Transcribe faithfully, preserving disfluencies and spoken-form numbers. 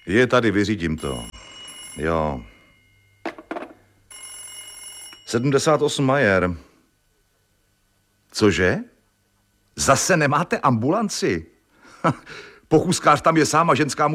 Je tady, vyřídím to. Jo. sedmdesát osm Majer. Cože? Zase nemáte ambulanci? Pochůzkář tam je sám a ženská mu